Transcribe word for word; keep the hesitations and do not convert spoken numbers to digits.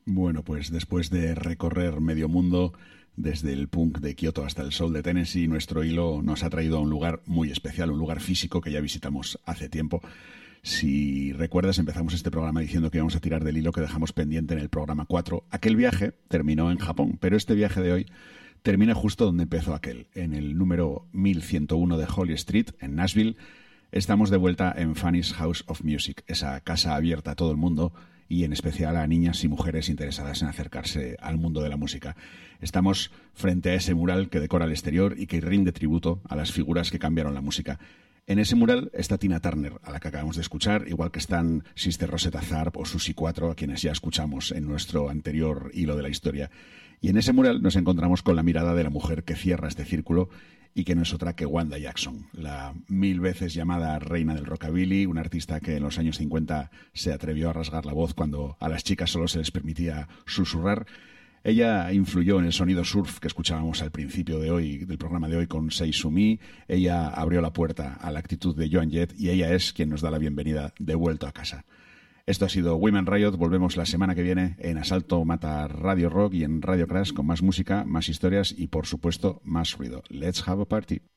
Bueno, pues después de recorrer medio mundo, desde el punk de Kioto hasta el soul de Tennessee, nuestro hilo nos ha traído a un lugar muy especial, un lugar físico que ya visitamos hace tiempo. Si recuerdas, empezamos este programa diciendo que íbamos a tirar del hilo que dejamos pendiente en el programa cuatro. Aquel viaje terminó en Japón, pero este viaje de hoy termina justo donde empezó aquel, en el número mil ciento uno de Holly Street, en Nashville. Estamos de vuelta en Fanny's House of Music, esa casa abierta a todo el mundo y en especial a niñas y mujeres interesadas en acercarse al mundo de la música. Estamos frente a ese mural que decora el exterior y que rinde tributo a las figuras que cambiaron la música. En ese mural está Tina Turner, a la que acabamos de escuchar, igual que están Sister Rosetta Tharpe o Susie cuatro, a quienes ya escuchamos en nuestro anterior hilo de la historia. Y en ese mural nos encontramos con la mirada de la mujer que cierra este círculo y que no es otra que Wanda Jackson, la mil veces llamada reina del rockabilly, una artista que en los años cincuenta se atrevió a rasgar la voz cuando a las chicas solo se les permitía susurrar. Ella influyó en el sonido surf que escuchábamos al principio de hoy, del programa de hoy con Say To Me. Ella abrió la puerta a la actitud de Joan Jett y ella es quien nos da la bienvenida de vuelta a casa. Esto ha sido Women Riot. Volvemos la semana que viene en Asalto Mata Radio Rock y en Radio Crash con más música, más historias y, por supuesto, más ruido. Let's have a party.